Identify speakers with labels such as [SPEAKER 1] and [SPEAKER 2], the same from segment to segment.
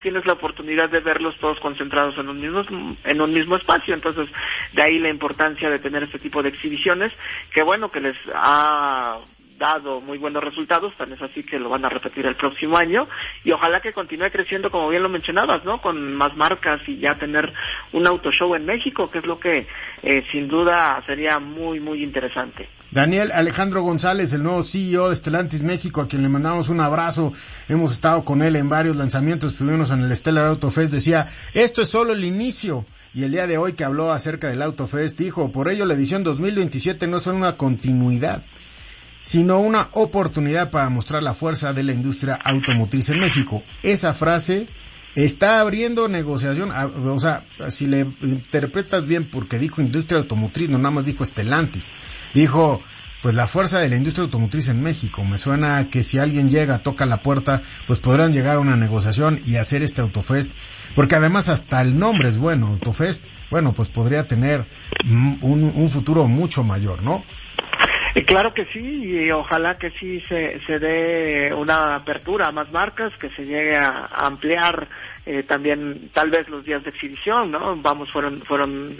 [SPEAKER 1] tienes la oportunidad de verlos todos concentrados en un mismo espacio. Entonces, de ahí la importancia de tener este tipo de exhibiciones, que bueno, que les ha dado muy buenos resultados, tan es así que lo van a repetir el próximo año, y ojalá que continúe creciendo, como bien lo mencionabas, ¿no? Con más marcas y ya tener un auto show en México, que es lo que sin duda sería muy, muy interesante.
[SPEAKER 2] Daniel Alejandro González, el nuevo CEO de Stellantis México, a quien le mandamos un abrazo. Hemos estado con él en varios lanzamientos, estuvimos en el Stellar Auto Fest, decía, esto es solo el inicio. Y el día de hoy que habló acerca del Auto Fest, dijo, por ello la edición 2027 no es solo una continuidad, sino una oportunidad para mostrar la fuerza de la industria automotriz en México. Esa frase está abriendo negociación, o sea, si le interpretas bien, porque dijo industria automotriz, no nada más dijo Stellantis, dijo, pues la fuerza de la industria automotriz en México. Me suena que si alguien llega, toca la puerta, pues podrán llegar a una negociación y hacer este Autofest, porque además hasta el nombre es bueno, Autofest, bueno, pues podría tener un futuro mucho mayor, ¿no?
[SPEAKER 1] Claro que sí, y ojalá que sí se dé una apertura a más marcas, que se llegue a ampliar también tal vez los días de exhibición, ¿no? Fueron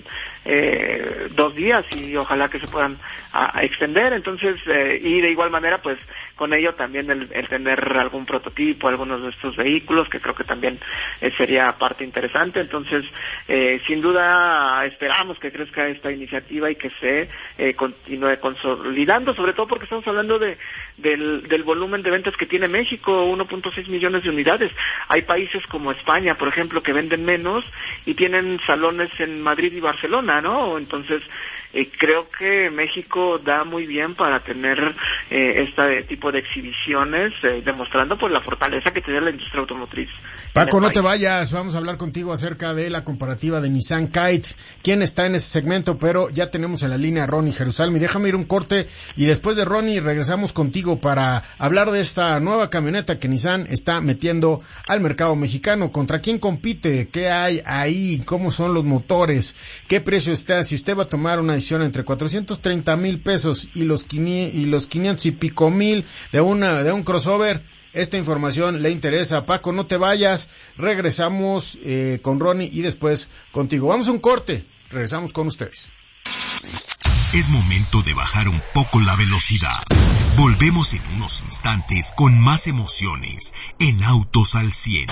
[SPEAKER 1] 2 días y ojalá que se puedan extender. Entonces, y de igual manera, pues con ello también el tener algún prototipo, algunos de estos vehículos, que creo que también sería parte interesante. Entonces, sin duda esperamos que crezca esta iniciativa y que se continúe consolidando, sobre todo porque estamos hablando del volumen de ventas que tiene México, 1.6 millones de unidades. Hay países como España, por ejemplo, que venden menos y tienen salones en Madrid y Barcelona, ¿no? Entonces, creo que México da muy bien para tener este tipo de exhibiciones, demostrando pues la fortaleza que tiene la industria automotriz.
[SPEAKER 2] Paco, no te vayas, vamos a hablar contigo acerca de la comparativa de Nissan Kite. ¿Quién está en ese segmento? Pero ya tenemos en la línea a Ronnie Jerusalmi. Déjame ir un corte y después de Ronnie regresamos contigo para hablar de esta nueva camioneta que Nissan está metiendo al mercado mexicano. ¿Contra quién compite? ¿Qué hay ahí? ¿Cómo son los motores? ¿Qué precio está? Si usted va a tomar una decisión entre 430,000 pesos y los 500 y pico mil de un crossover, esta información le interesa. Paco, no te vayas, regresamos con Ronnie y después contigo. Vamos a un corte, regresamos con ustedes.
[SPEAKER 3] Es momento de bajar un poco la velocidad. Volvemos en unos instantes con más emociones en Autos al 100.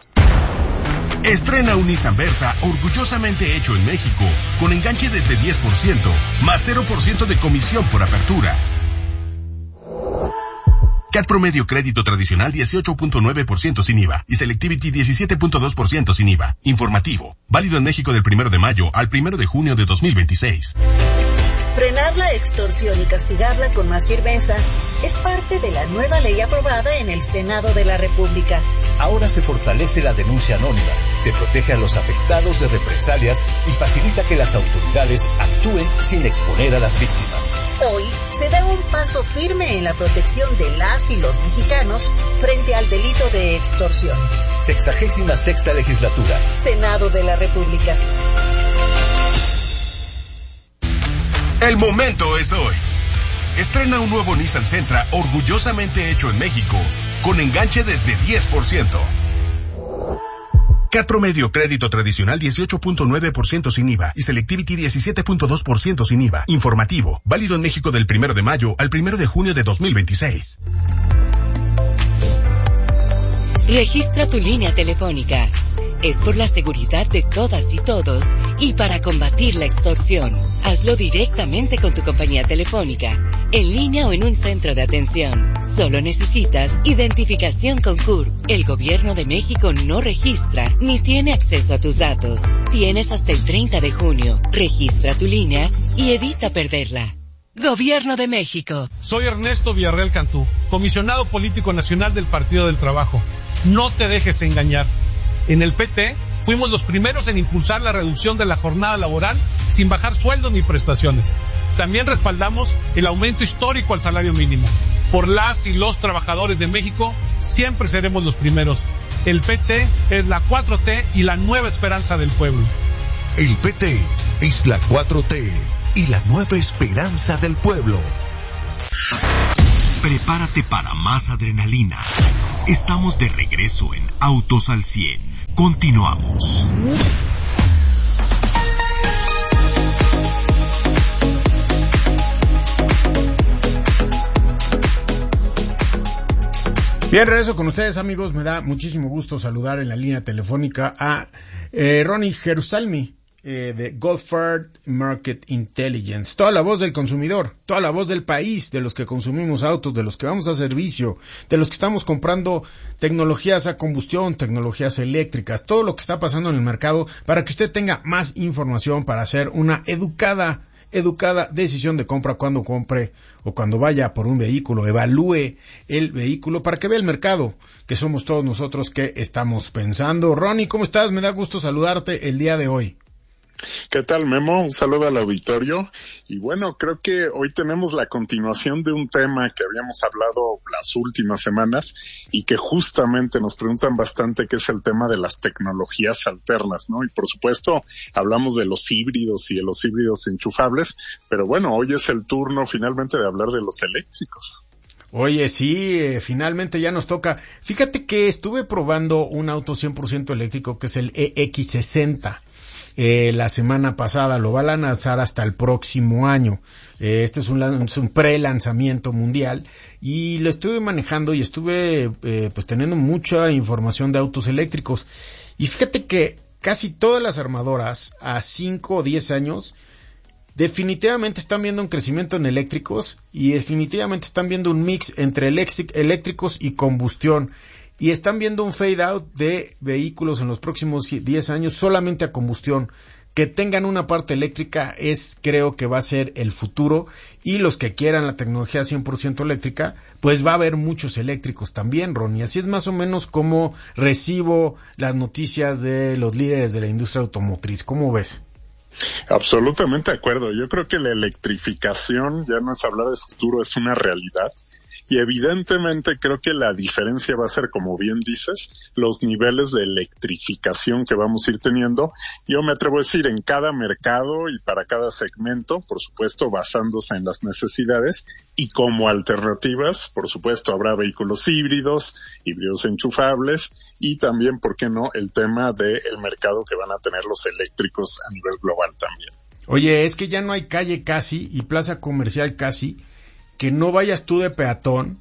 [SPEAKER 3] Estrena un Nissan Versa orgullosamente hecho en México, con enganche desde 10%, más 0% de comisión por apertura. CAT promedio crédito tradicional 18.9% sin IVA y Selectivity 17.2% sin IVA. Informativo. Válido en México del 1 de mayo al 1 de junio de 2026.
[SPEAKER 4] Frenar la extorsión y castigarla con más firmeza es parte de la nueva ley aprobada en el Senado de la República.
[SPEAKER 5] Ahora se fortalece la denuncia anónima, se protege a los afectados de represalias y facilita que las autoridades actúen sin exponer a las víctimas.
[SPEAKER 4] Hoy se da un paso firme en la protección de las y los mexicanos frente al delito de extorsión.
[SPEAKER 5] 66ª Legislatura.
[SPEAKER 4] Senado de la República.
[SPEAKER 3] El momento es hoy. Estrena un nuevo Nissan Sentra orgullosamente hecho en México, con enganche desde 10%. CAT promedio crédito tradicional 18.9% sin IVA y Selectivity 17.2% sin IVA. Informativo. Válido en México del 1 de mayo al 1 de junio de 2026.
[SPEAKER 6] Registra tu línea telefónica. Es por la seguridad de todas y todos y para combatir la extorsión. Hazlo directamente con tu compañía telefónica, en línea o en un centro de atención. Solo necesitas identificación con CURP. El Gobierno de México no registra ni tiene acceso a tus datos. Tienes hasta el 30 de junio. Registra tu línea y evita perderla. Gobierno de México.
[SPEAKER 7] Soy Ernesto Villarreal Cantú, comisionado político nacional del Partido del Trabajo. No te dejes engañar. En el PT fuimos los primeros en impulsar la reducción de la jornada laboral sin bajar sueldos ni prestaciones. También respaldamos el aumento histórico al salario mínimo. Por las y los trabajadores de México siempre seremos los primeros. El PT es la 4T y la nueva esperanza del pueblo.
[SPEAKER 3] El PT es la 4T y la nueva esperanza del pueblo.
[SPEAKER 8] Prepárate para más adrenalina. Estamos de regreso en Autos al 100. Continuamos.
[SPEAKER 2] Bien, regreso con ustedes, amigos. Me da muchísimo gusto saludar en la línea telefónica a Ronnie Jerusalmi de Goldfarb Market Intelligence. Toda la voz del consumidor, toda la voz del país, de los que consumimos autos, de los que vamos a servicio, de los que estamos comprando tecnologías a combustión, tecnologías eléctricas, todo lo que está pasando en el mercado, para que usted tenga más información para hacer una educada decisión de compra cuando compre o cuando vaya por un vehículo. Evalúe el vehículo para que vea el mercado, que somos todos nosotros que estamos pensando. Ronnie, ¿cómo estás? Me da gusto saludarte el día de hoy.
[SPEAKER 9] ¿Qué tal, Memo? Un saludo al auditorio. Y bueno, creo que hoy tenemos la continuación de un tema que habíamos hablado las últimas semanas y que justamente nos preguntan bastante, que es el tema de las tecnologías alternas, ¿no? Y por supuesto, hablamos de los híbridos y de los híbridos enchufables, pero bueno, hoy es el turno finalmente de hablar de los eléctricos.
[SPEAKER 2] Oye, sí, finalmente ya nos toca. Fíjate que estuve probando un auto 100% eléctrico que es el EX60. La semana pasada, lo va a lanzar hasta el próximo año. Este es un pre-lanzamiento mundial y lo estuve manejando y estuve pues teniendo mucha información de autos eléctricos. Y fíjate que casi todas las armadoras a 5 o 10 años definitivamente están viendo un crecimiento en eléctricos y definitivamente están viendo un mix entre eléctricos y combustión. Y están viendo un fade out de vehículos en los próximos 10 años solamente a combustión. Que tengan una parte eléctrica creo que va a ser el futuro, y los que quieran la tecnología 100% eléctrica, pues va a haber muchos eléctricos también, Ronnie. Así es más o menos como recibo las noticias de los líderes de la industria automotriz. ¿Cómo ves?
[SPEAKER 9] Absolutamente de acuerdo. Yo creo que la electrificación ya no es hablar de futuro, es una realidad. Y evidentemente creo que la diferencia va a ser, como bien dices, los niveles de electrificación que vamos a ir teniendo. Yo me atrevo a decir en cada mercado y para cada segmento, por supuesto, basándose en las necesidades, y como alternativas, por supuesto, habrá vehículos híbridos enchufables, y también, ¿por qué no?, el tema del mercado que van a tener los eléctricos a nivel global también.
[SPEAKER 2] Oye, es que ya no hay calle casi y plaza comercial casi que no vayas tú de peatón,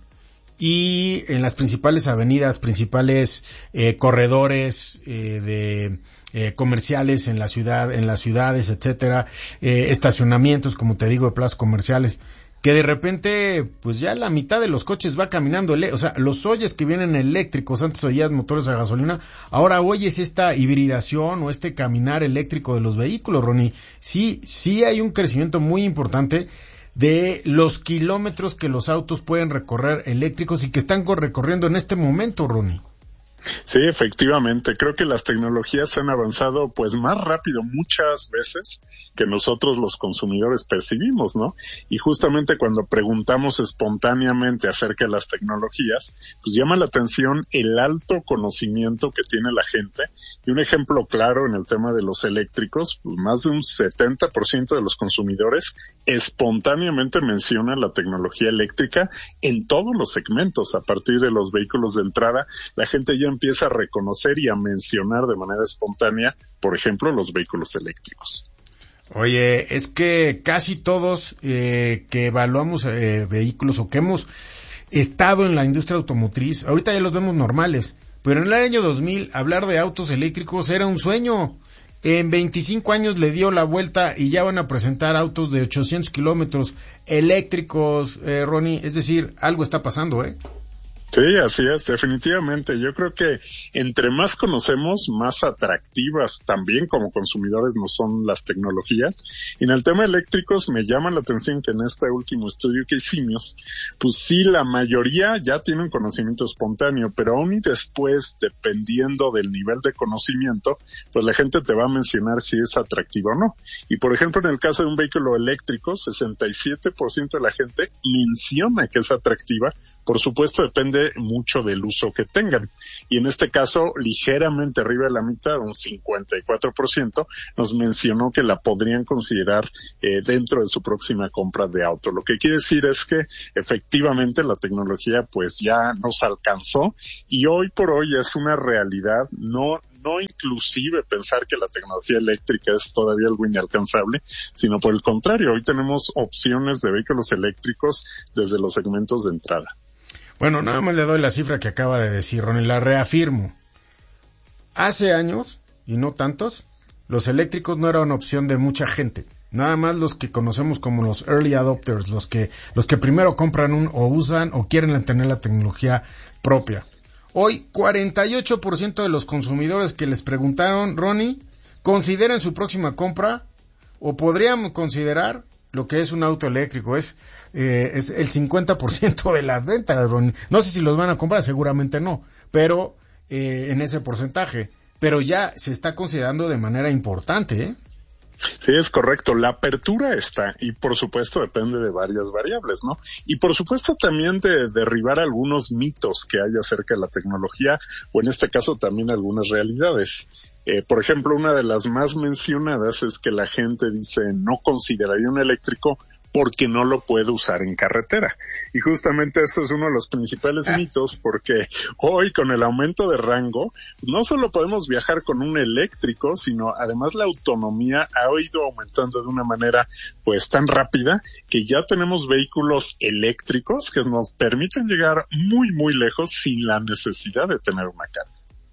[SPEAKER 2] y en las principales avenidas, principales corredores de comerciales en la ciudad, en las ciudades, etcétera, estacionamientos, como te digo, de plazas comerciales, que de repente pues ya la mitad de los coches va caminando, o sea, los oyes que vienen eléctricos. Antes oías motores a gasolina, ahora oyes esta hibridación o este caminar eléctrico de los vehículos, Ronnie. Sí hay un crecimiento muy importante de los kilómetros que los autos pueden recorrer eléctricos y que están recorriendo en este momento, Ronnie.
[SPEAKER 9] Sí, efectivamente. Creo que las tecnologías han avanzado pues más rápido muchas veces que nosotros los consumidores percibimos, ¿no? Y justamente cuando preguntamos espontáneamente acerca de las tecnologías, pues llama la atención el alto conocimiento que tiene la gente. Y un ejemplo claro en el tema de los eléctricos, pues más de un 70% de los consumidores espontáneamente mencionan la tecnología eléctrica en todos los segmentos. A partir de los vehículos de entrada, la gente ya empieza a reconocer y a mencionar de manera espontánea, por ejemplo, los vehículos eléctricos.
[SPEAKER 2] Oye, es que casi todos que evaluamos vehículos o que hemos estado en la industria automotriz, ahorita ya los vemos normales, pero en el año 2000 hablar de autos eléctricos era un sueño. En 25 años le dio la vuelta y ya van a presentar autos de 800 kilómetros eléctricos, Ronnie. Es decir, algo está pasando, ¿eh?
[SPEAKER 9] Sí, así es, definitivamente. Yo creo que entre más conocemos, más atractivas también como consumidores nos son las tecnologías. Y en el tema eléctricos me llama la atención que en este último estudio que hicimos, pues sí, la mayoría ya tienen conocimiento espontáneo, pero aún y después, dependiendo del nivel de conocimiento, pues la gente te va a mencionar si es atractivo o no. Y por ejemplo, en el caso de un vehículo eléctrico, 67% de la gente menciona que es atractiva. Por supuesto, depende depende mucho del uso que tengan. Y en este caso, ligeramente arriba de la mitad, un 54%, nos mencionó que la podrían considerar dentro de su próxima compra de auto. Lo que quiere decir es que efectivamente la tecnología pues ya nos alcanzó y hoy por hoy es una realidad, no inclusive pensar que la tecnología eléctrica es todavía algo inalcanzable, sino por el contrario, hoy tenemos opciones de vehículos eléctricos desde los segmentos de entrada.
[SPEAKER 2] Bueno, nada más le doy la cifra que acaba de decir Ronnie, la reafirmo. Hace años, y no tantos, los eléctricos no eran una opción de mucha gente. Nada más los que conocemos como los early adopters, los que primero compran o usan o quieren tener la tecnología propia. Hoy, 48% de los consumidores que les preguntaron, Ronnie, consideran su próxima compra o podrían considerar lo que es un auto eléctrico. Es el 50% de las ventas, Ronnie. No sé si los van a comprar, seguramente no, pero en ese porcentaje. Pero ya se está considerando de manera importante, ¿eh?
[SPEAKER 9] Sí, es correcto. La apertura está y por supuesto depende de varias variables, ¿no? Y por supuesto también de derribar algunos mitos que hay acerca de la tecnología o en este caso también algunas realidades. Por ejemplo, una de las más mencionadas es que la gente dice no consideraría un eléctrico porque no lo puede usar en carretera. Y justamente eso es uno de los principales mitos, porque hoy con el aumento de rango, no solo podemos viajar con un eléctrico, sino además la autonomía ha ido aumentando de una manera pues tan rápida que ya tenemos vehículos eléctricos que nos permiten llegar muy, muy lejos sin la necesidad de tener una carga.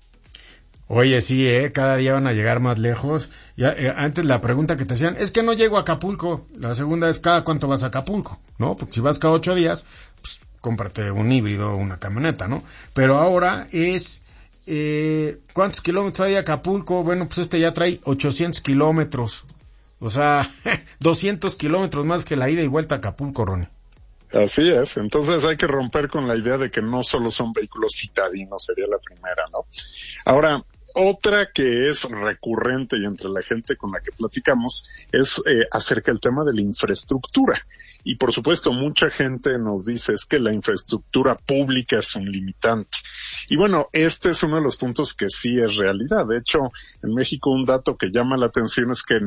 [SPEAKER 2] Oye, sí, cada día van a llegar más lejos. Ya, antes la pregunta que te hacían, es que no llego a Acapulco. La segunda es, ¿cada cuánto vas a Acapulco? ¿No? Porque si vas cada 8 días, pues cómprate un híbrido o una camioneta, ¿no? Pero ahora es, ¿cuántos kilómetros hay a Acapulco? Bueno, pues ya trae 800 kilómetros. O sea, 200 kilómetros más que la ida y vuelta a Acapulco, Ronnie.
[SPEAKER 9] Así es, entonces hay que romper con la idea de que no solo son vehículos citadinos, sería la primera, ¿no? Ahora, otra que es recurrente y entre la gente con la que platicamos es acerca del tema de la infraestructura. Y por supuesto, mucha gente nos dice es que la infraestructura pública es un limitante. Y bueno, este es uno de los puntos que sí es realidad. De hecho, en México un dato que llama la atención es que el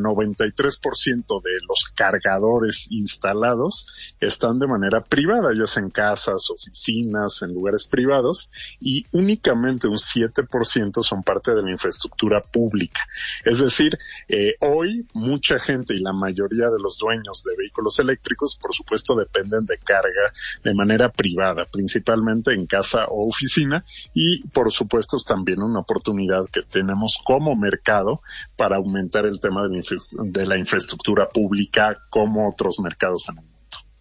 [SPEAKER 9] 93% de los cargadores instalados están de manera privada, ya sea en casas, oficinas, en lugares privados, y únicamente un 7% son parte de la infraestructura pública. Es decir, hoy mucha gente y la mayoría de los dueños de vehículos eléctricos, por supuesto, dependen de carga de manera privada, principalmente en casa o oficina, y por supuesto es también una oportunidad que tenemos como mercado para aumentar el tema de la infraestructura pública como otros mercados en el mundo.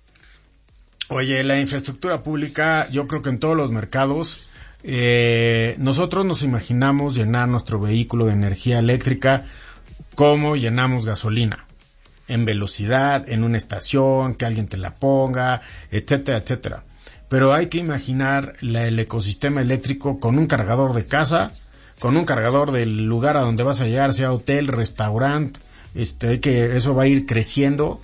[SPEAKER 2] Oye, la infraestructura pública, yo creo que en todos los mercados, nosotros nos imaginamos llenar nuestro vehículo de energía eléctrica como llenamos gasolina. En velocidad, en una estación, que alguien te la ponga, etcétera, etcétera. Pero hay que imaginar el ecosistema eléctrico con un cargador de casa, con un cargador del lugar a donde vas a llegar, sea hotel, restaurante, que eso va a ir creciendo,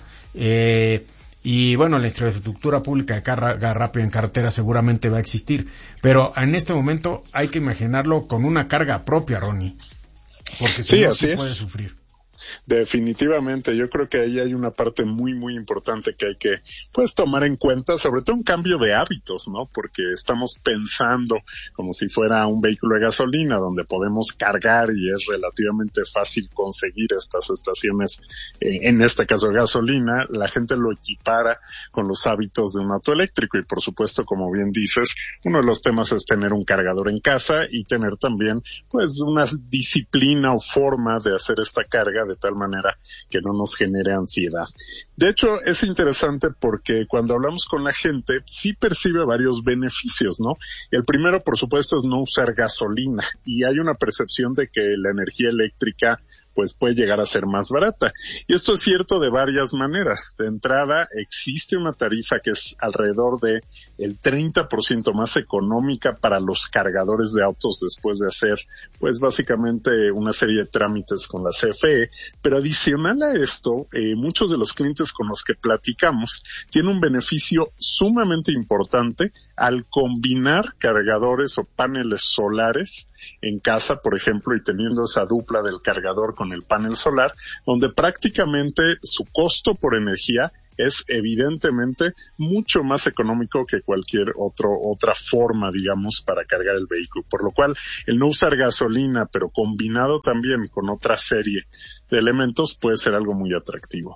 [SPEAKER 2] y bueno, la infraestructura pública de carga rápida en carretera seguramente va a existir, pero en este momento hay que imaginarlo con una carga propia, Ronnie, porque si no se puede sufrir.
[SPEAKER 9] Definitivamente, yo creo que ahí hay una parte muy, muy importante que hay que, pues, tomar en cuenta, sobre todo un cambio de hábitos, ¿no? Porque estamos pensando como si fuera un vehículo de gasolina donde podemos cargar y es relativamente fácil conseguir estas estaciones, en este caso de gasolina, la gente lo equipara con los hábitos de un auto eléctrico y por supuesto, como bien dices, uno de los temas es tener un cargador en casa y tener también, pues, una disciplina o forma de hacer esta carga de tal manera que no nos genere ansiedad. De hecho, es interesante porque cuando hablamos con la gente, sí percibe varios beneficios, ¿no? El primero, por supuesto, es no usar gasolina y hay una percepción de que la energía eléctrica pues puede llegar a ser más barata. Y esto es cierto de varias maneras. De entrada, existe una tarifa que es alrededor de el 30% más económica para los cargadores de autos después de hacer, pues básicamente una serie de trámites con la CFE. Pero adicional a esto, muchos de los clientes con los que platicamos tienen un beneficio sumamente importante al combinar cargadores o paneles solares en casa, por ejemplo, y teniendo esa dupla del cargador con el panel solar, donde prácticamente su costo por energía es evidentemente mucho más económico que cualquier otra forma, digamos, para cargar el vehículo. Por lo cual, el no usar gasolina, pero combinado también con otra serie de elementos, puede ser algo muy atractivo.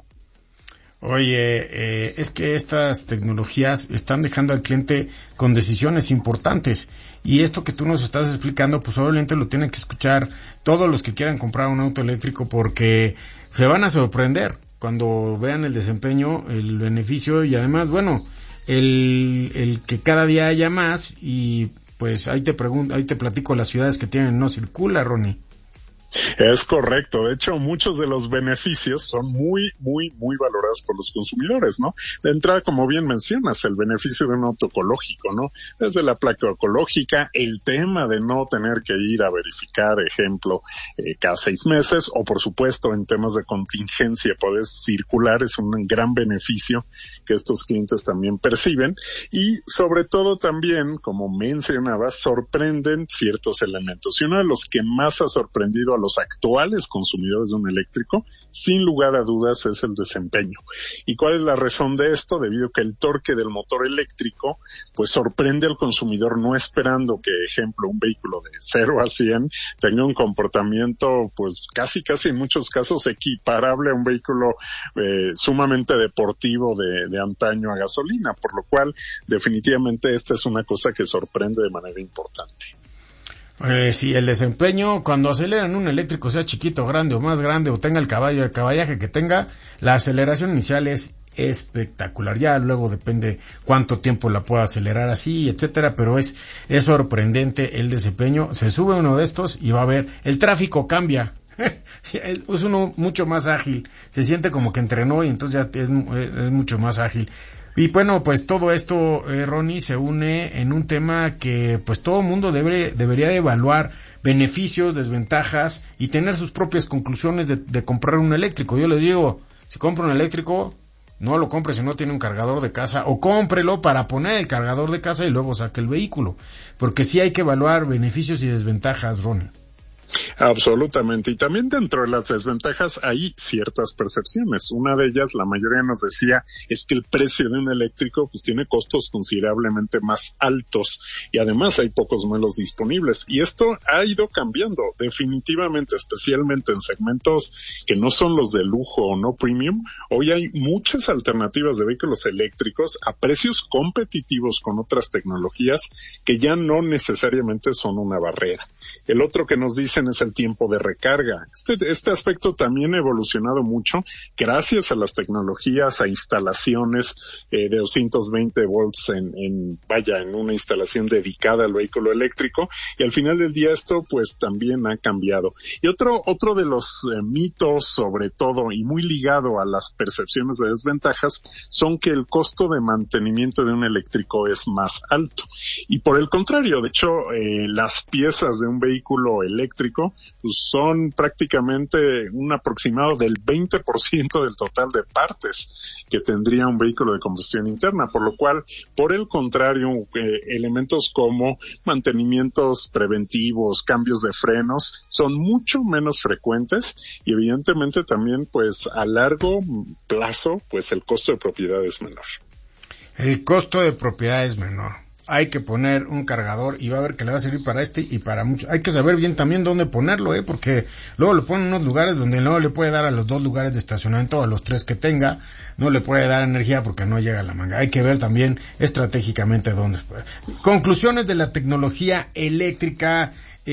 [SPEAKER 2] Oye, es que estas tecnologías están dejando al cliente con decisiones importantes, y esto que tú nos estás explicando, pues obviamente lo tienen que escuchar todos los que quieran comprar un auto eléctrico, porque se van a sorprender cuando vean el desempeño, el beneficio, y además, bueno, el que cada día haya más. Y pues ahí te platico las ciudades que tienen no circula, Ronnie.
[SPEAKER 9] Es correcto. De hecho, muchos de los beneficios son muy valorados por los consumidores, ¿no? De entrada, como bien mencionas, el beneficio de un auto ecológico, ¿no? Desde la placa ecológica, el tema de no tener que ir a verificar, ejemplo, cada 6 meses, o por supuesto en temas de contingencia poder circular, es un gran beneficio que estos clientes también perciben. Y sobre todo también, como mencionaba, sorprenden ciertos elementos. Y uno de los que más ha sorprendido a los actuales consumidores de un eléctrico, sin lugar a dudas, es el desempeño. ¿Y cuál es la razón de esto? Debido a que el torque del motor eléctrico, pues sorprende al consumidor, no esperando que, ejemplo, un vehículo de 0 a 100 tenga un comportamiento, pues casi en muchos casos equiparable a un vehículo sumamente deportivo de antaño a gasolina, por lo cual definitivamente esta es una cosa que sorprende de manera importante.
[SPEAKER 2] Sí, el desempeño, cuando aceleran un eléctrico, sea chiquito, grande o más grande, o tenga el caballaje que tenga, la aceleración inicial es espectacular. Ya luego depende cuánto tiempo la pueda acelerar así, etcétera, pero es sorprendente el desempeño. Se sube uno de estos y va a ver, el tráfico cambia. Es uno mucho más ágil, se siente como que entrenó, y entonces ya es mucho más ágil. Y bueno, pues todo esto, Ronnie, se une en un tema que pues todo el mundo debería de evaluar beneficios, desventajas, y tener sus propias conclusiones de comprar un eléctrico. Yo le digo, si compra un eléctrico, no lo compre si no tiene un cargador de casa, o cómprelo para poner el cargador de casa y luego saque el vehículo, porque sí hay que evaluar beneficios y desventajas, Ronnie.
[SPEAKER 9] Absolutamente. Y también dentro de las desventajas hay ciertas percepciones. Una de ellas, la mayoría nos decía, es que el precio de un eléctrico pues tiene costos considerablemente más altos, y además hay pocos modelos disponibles. Y esto ha ido cambiando definitivamente, especialmente en segmentos que no son los de lujo o no premium. Hoy hay muchas alternativas de vehículos eléctricos a precios competitivos con otras tecnologías que ya no necesariamente son una barrera. El otro que nos dicen es el tiempo de recarga. Este aspecto también ha evolucionado mucho gracias a las tecnologías, a instalaciones de 220 volts en una instalación dedicada al vehículo eléctrico, y al final del día esto pues también ha cambiado. Y otro de los mitos, sobre todo, y muy ligado a las percepciones de desventajas, son que el costo de mantenimiento de un eléctrico es más alto. Y por el contrario, de hecho, las piezas de un vehículo eléctrico pues son prácticamente un aproximado del 20% del total de partes que tendría un vehículo de combustión interna, por lo cual, por el contrario, elementos como mantenimientos preventivos, cambios de frenos, son mucho menos frecuentes, y evidentemente también pues a largo plazo pues el costo de propiedad es menor.
[SPEAKER 2] El costo de propiedad es menor. Hay que poner un cargador y va a ver que le va a servir para este y para mucho. Hay que saber bien también dónde ponerlo, porque luego lo ponen en unos lugares donde no le puede dar a los 2 lugares de estacionamiento, a los 3 que tenga, no le puede dar energía porque no llega a la manga. Hay que ver también estratégicamente dónde. Conclusiones de la tecnología eléctrica,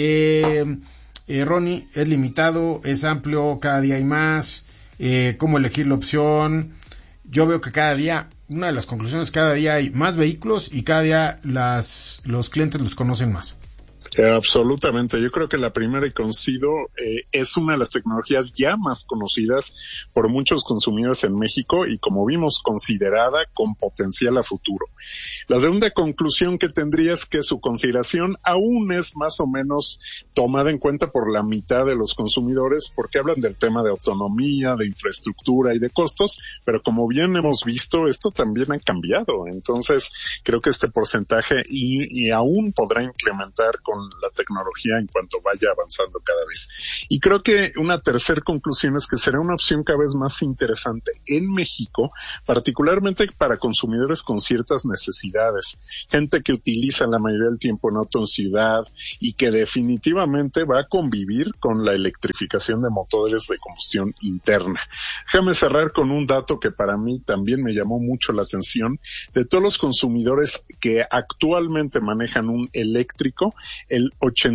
[SPEAKER 2] Ronnie, es limitado, es amplio, cada día hay más, cómo elegir la opción. Yo veo que cada día, una de las conclusiones, cada día hay más vehículos y cada día los clientes los conocen más.
[SPEAKER 9] Absolutamente. Yo creo que la primera, y coincido, es una de las tecnologías ya más conocidas por muchos consumidores en México y, como vimos, considerada con potencial a futuro. La segunda conclusión que tendría es que su consideración aún es más o menos tomada en cuenta por la mitad de los consumidores, porque hablan del tema de autonomía, de infraestructura y de costos, pero como bien hemos visto, esto también ha cambiado. Entonces, creo que este porcentaje y aún podrá incrementar con la tecnología en cuanto vaya avanzando cada vez. Y creo que una tercera conclusión es que será una opción cada vez más interesante en México, particularmente para consumidores con ciertas necesidades, gente que utiliza la mayoría del tiempo en auto en ciudad y que definitivamente va a convivir con la electrificación de motores de combustión interna. Déjame cerrar con un dato que para mí también me llamó mucho la atención. De todos los consumidores que actualmente manejan un eléctrico, el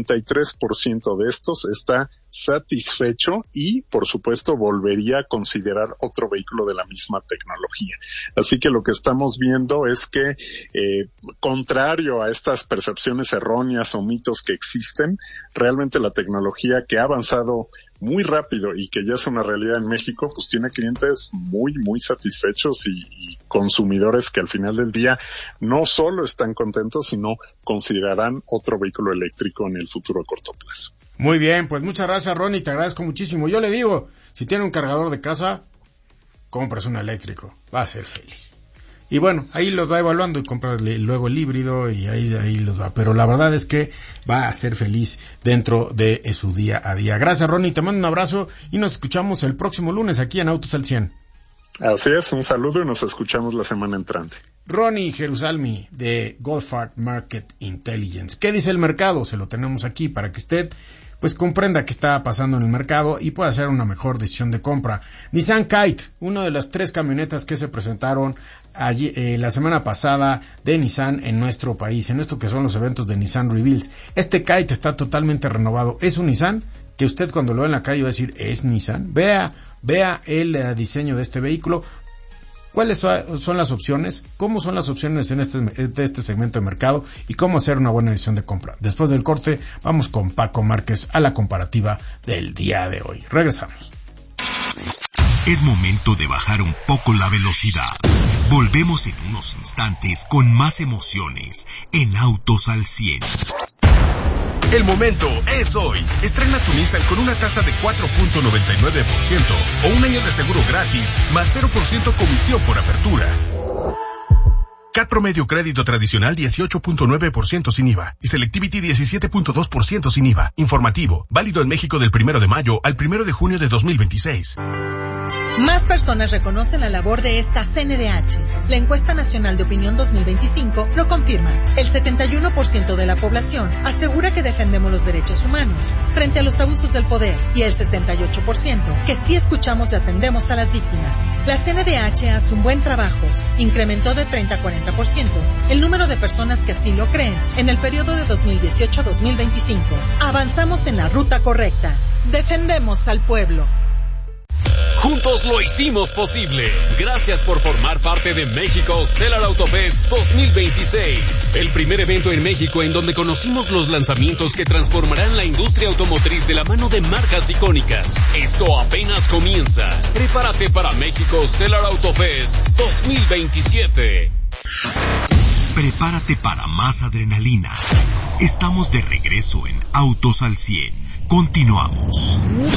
[SPEAKER 9] 83% de estos está satisfecho y, por supuesto, volvería a considerar otro vehículo de la misma tecnología. Así que lo que estamos viendo es que, contrario a estas percepciones erróneas o mitos que existen, realmente la tecnología que ha avanzado muy rápido y que ya es una realidad en México, pues tiene clientes muy, muy satisfechos y consumidores que al final del día no solo están contentos, sino considerarán otro vehículo eléctrico en el futuro a corto plazo.
[SPEAKER 2] Muy bien, pues muchas gracias, Ronnie, te agradezco muchísimo. Yo le digo, si tiene un cargador de casa, compras un eléctrico, va a ser feliz. Y bueno, ahí los va evaluando y compra luego el híbrido y ahí los va. Pero la verdad es que va a ser feliz dentro de su día a día. Gracias, Ronnie, te mando un abrazo y nos escuchamos el próximo lunes aquí en Autos al 100.
[SPEAKER 9] Así es, un saludo y nos escuchamos la semana entrante.
[SPEAKER 2] Ronnie Jerusalmi de Goldfarb Market Intelligence. ¿Qué dice el mercado? Se lo tenemos aquí para que usted pues comprenda qué está pasando en el mercado y pueda hacer una mejor decisión de compra. Nissan Kite, una de las 3 camionetas que se presentaron allí, la semana pasada de Nissan en nuestro país, en esto que son los eventos de Nissan Reveals. Este Kite está totalmente renovado. Es un Nissan que usted cuando lo ve en la calle va a decir, ¿es Nissan? Vea el diseño de este vehículo. ¿Cuáles son las opciones? ¿Cómo son las opciones en este segmento de mercado? ¿Y cómo hacer una buena decisión de compra? Después del corte, vamos con Paco Márquez a la comparativa del día de hoy. Regresamos.
[SPEAKER 8] Es momento de bajar un poco la velocidad. Volvemos en unos instantes con más emociones en Autos al 100.
[SPEAKER 3] El momento es hoy. Estrena tu Nissan con una tasa de 4.99% o un año de seguro gratis más 0% comisión por apertura. CAT promedio crédito tradicional 18.9% sin IVA y Selectivity 17.2% sin IVA. Informativo, válido en México del 1 de mayo al 1 de junio de 2026.
[SPEAKER 4] Más personas reconocen la labor de esta CNDH. La encuesta nacional de opinión 2025 lo confirma. El 71% de la población asegura que defendemos los derechos humanos frente a los abusos del poder y el 68% que sí escuchamos y atendemos a las víctimas. La CNDH hace un buen trabajo. Incrementó de 30 a 40% el número de personas que así lo creen en el periodo de 2018 a 2025. Avanzamos en la ruta correcta. Defendemos al pueblo.
[SPEAKER 10] Juntos lo hicimos posible. Gracias por formar parte de México Stellar Auto Fest 2026. El primer evento en México en donde conocimos los lanzamientos que transformarán la industria automotriz de la mano de marcas icónicas. Esto apenas comienza. Prepárate para México Stellar Auto Fest 2027.
[SPEAKER 8] Prepárate para más adrenalina. Estamos de regreso en Autos al 100. Continuamos.